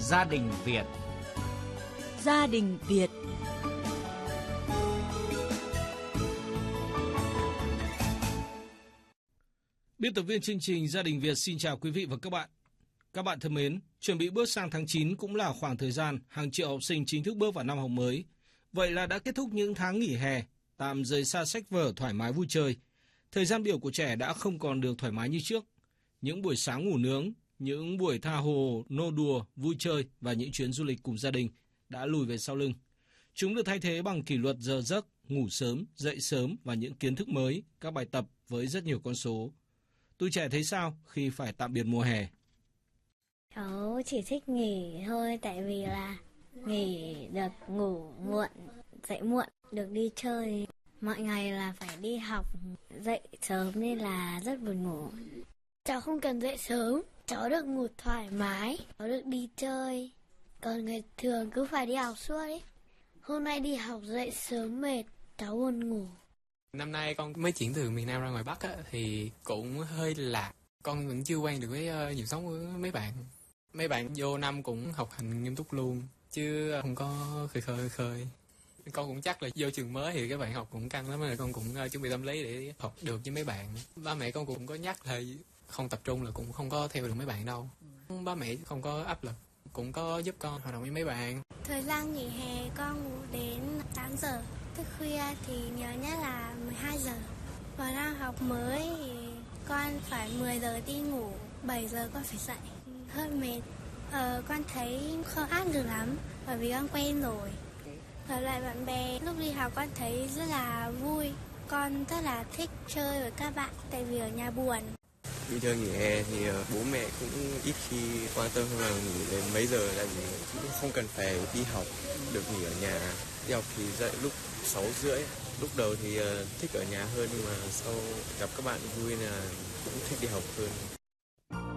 Gia đình Việt. Gia đình Việt. Biên tập viên chương trình Gia đình Việt xin chào quý vị và các bạn. Các bạn thân mến, chuẩn bị bước sang tháng 9 cũng là khoảng thời gian hàng triệu học sinh chính thức bước vào năm học mới. Vậy là đã kết thúc những tháng nghỉ hè, tạm rời xa sách vở thoải mái vui chơi. Thời gian biểu của trẻ đã không còn được thoải mái như trước. Những buổi sáng ngủ nướng, những buổi tha hồ, nô đùa, vui chơi và những chuyến du lịch cùng gia đình đã lùi về sau lưng. Chúng được thay thế bằng kỷ luật giờ giấc, ngủ sớm, dậy sớm và những kiến thức mới, các bài tập với rất nhiều con số. Tụi trẻ thấy sao khi phải tạm biệt mùa hè? Cháu chỉ thích nghỉ thôi, tại vì là nghỉ được ngủ muộn, dậy muộn, được đi chơi. Mọi ngày là phải đi học, dậy sớm nên là rất buồn ngủ. Cháu không cần dậy sớm, cháu được ngủ thoải mái, cháu được đi chơi. Còn người thường cứ phải đi học suốt ấy. Hôm nay đi học dậy sớm mệt, cháu buồn ngủ. Năm nay con mới chuyển từ miền Nam ra ngoài Bắc á, thì cũng hơi lạ. Con vẫn chưa quen được với nhịp sống của mấy bạn. Mấy bạn vô năm cũng học hành nghiêm túc luôn, chứ không có khơi. Con cũng chắc là vô trường mới thì các bạn học cũng căng lắm, rồi con cũng chuẩn bị tâm lý để học được với mấy bạn. Ba mẹ con cũng có nhắc là không tập trung là cũng không có theo được mấy bạn đâu. Ba mẹ không có áp lực, cũng có giúp con hoạt động với mấy bạn. Thời gian nghỉ hè con ngủ đến 8 giờ, thức khuya thì nhớ nhất là 12 giờ. Vào năm học mới thì con phải 10 giờ đi ngủ, 7 giờ con phải dậy. Hơi mệt, con thấy không áp lực lắm, bởi vì con quen rồi. Ở lại bạn bè, lúc đi học con thấy rất là vui. Con rất là thích chơi với các bạn, tại vì ở nhà buồn. Bình thường nghỉ hè thì bố mẹ cũng ít khi quan tâm là nghỉ đến mấy giờ, tại vì cũng không cần phải đi học, được nghỉ ở nhà. Đi học thì dậy lúc 6:30. Lúc đầu thì thích ở nhà hơn, nhưng mà sau gặp các bạn vui là cũng thích đi học hơn.